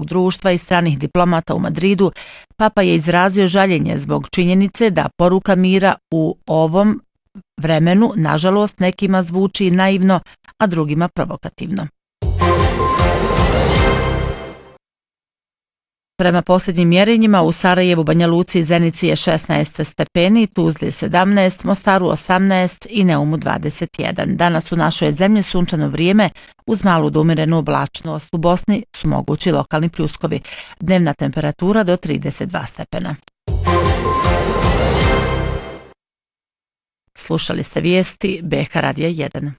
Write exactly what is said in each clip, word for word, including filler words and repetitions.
Svetog društva i stranih diplomata u Madridu, Papa je izrazio žaljenje zbog činjenice da poruka mira u ovom vremenu, nažalost, nekima zvuči naivno, a drugima provokativno. Prema posljednjim mjerenjima u Sarajevu, Banja Luci i Zenici je šesnaest stepeni, Tuzli sedamnaest, Mostaru osamnaest i Neumu dvadeset jedan. Danas u našoj zemlji sunčano vrijeme uz malu do umjerenu oblačnost. U Bosni su mogući lokalni pljuskovi. Dnevna temperatura do trideset dva stepena. Slušali ste vijesti B H Radija jedan.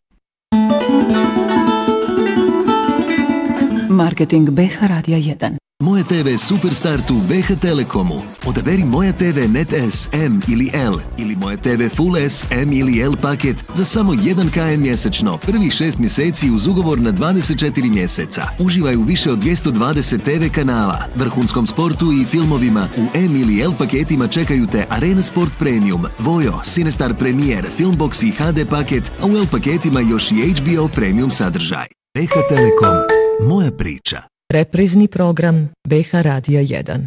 Marketing B H Radija jedan. Moje T V Superstart u B H Telekomu. Odaberi Moje T V Net S, M ili L ili Moje T V Full S, M ili L paket za samo jedan kilometar mjesečno. Prvih šest mjeseci uz ugovor na dvadeset četiri mjeseca. Uživaj u više od dvjesto dvadeset T V kanala, vrhunskom sportu i filmovima. U M ili L paketima čekaju te Arena Sport Premium, Vojo, Cinestar Premier, Filmbox i H D paket, a u L paketima još i H B O Premium sadržaj. B H Telekom. Moja priča. Reprizni program B H Radija jedan.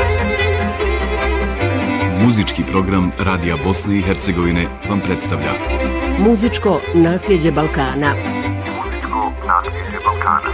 Muzički program Radija Bosne i Hercegovine vam predstavlja Muzičko nasljeđe Balkana. Muzičko nasljeđe Balkana.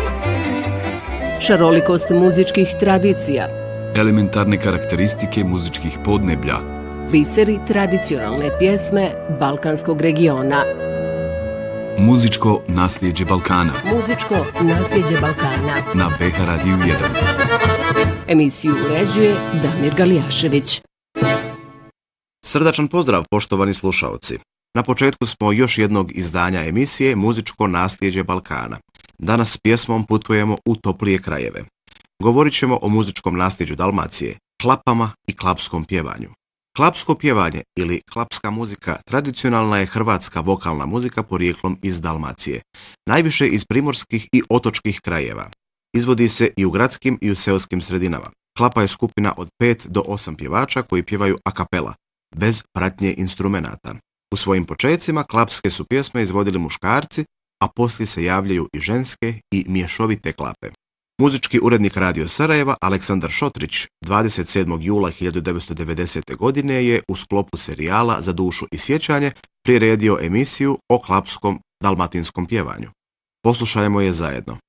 Šarolikost muzičkih tradicija. elementarne karakteristike muzičkih podneblja. Biseri tradicionalne pjesme Balkanskog regiona. Muzičko nasljeđe Balkana. Muzičko nasljeđe Balkana. Na B H Radiju jedan. Emisiju uređuje Damir Galijašević. Srdačan pozdrav, poštovani slušaoci. Na početku smo još jednog izdanja emisije Muzičko nasljeđe Balkana. Danas s pjesmom putujemo u toplije krajeve. Govorit ćemo o muzičkom nasljeđu Dalmacije, klapama i klapskom pjevanju. Klapsko pjevanje ili klapska muzika tradicionalna je hrvatska vokalna muzika porijeklom iz Dalmacije, najviše iz primorskih i otočkih krajeva. Izvodi se i u gradskim i u seoskim sredinama. Klapa je skupina od pet do osam pjevača koji pjevaju a capella, bez pratnje instrumenata. U svojim počecima klapske su pjesme izvodili muškarci, a poslije se javljaju i ženske i mješovite klape. Muzički urednik Radio Sarajeva Aleksandar Šotrić dvadeset sedmog jula hiljadu devetsto devedesete. godine je u sklopu serijala Za dušu i sjećanje priredio emisiju o klapskom dalmatinskom pjevanju. Poslušajmo je zajedno.